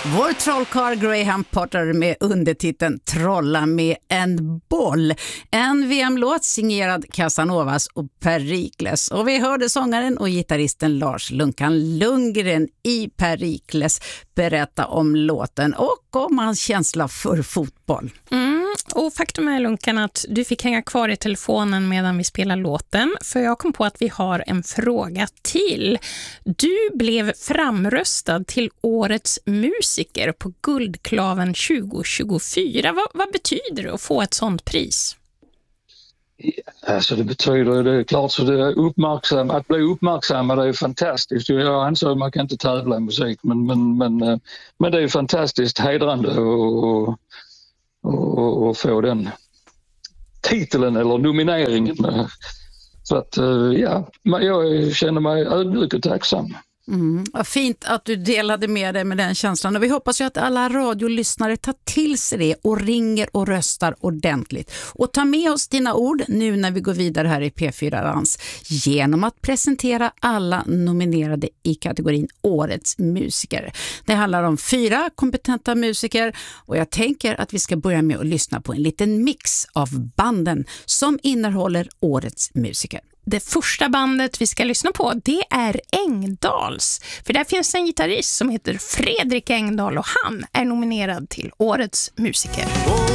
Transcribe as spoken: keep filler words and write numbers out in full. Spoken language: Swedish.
Vår trollkarl Graham Potter med undertiteln Trolla med en boll. En V M-låt signerad Casanovas och Perikles. Och vi hörde sångaren och gitarristen Lars Lunkan Lundgren i Perikles berätta om låten och om hans känsla för fotboll. Mm, och faktum är, Lunkan, att du fick hänga kvar i telefonen medan vi spelar låten, för jag kom på att vi har en fråga till. Du blev framröstad till årets musiker på Guldklaven tjugo tjugofyra. Vad, vad betyder det att få ett sånt pris? Alltså det betyder, det är klart, så det är uppmärksam, att bli uppmärksammad är fantastiskt. Jag anser att man kan inte tävla i musik, men, men, men, men det är fantastiskt hedrande och, och, och, och få den titeln eller nomineringen. Så att ja, jag känner mig ödmjuk och tacksam. Mm, vad fint att du delade med dig med den känslan, och vi hoppas ju att alla radiolyssnare tar till sig det och ringer och röstar ordentligt. Och ta med oss dina ord nu när vi går vidare här i P fyra Dans genom att presentera alla nominerade i kategorin Årets musiker. Det handlar om fyra kompetenta musiker, och jag tänker att vi ska börja med att lyssna på en liten mix av banden som innehåller Årets musiker. Det första bandet vi ska lyssna på, det är Engdahls. För där finns en gitarrist som heter Fredrik Engdahl, och han är nominerad till Årets musiker.